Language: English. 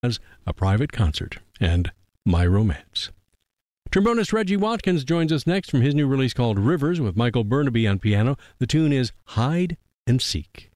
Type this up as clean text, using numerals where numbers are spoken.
as A Private Concert and My Romance. Trombonist Reggie Watkins joins us next from his new release called Rivers with Michael Burnaby on piano. The tune is Hide and Seek.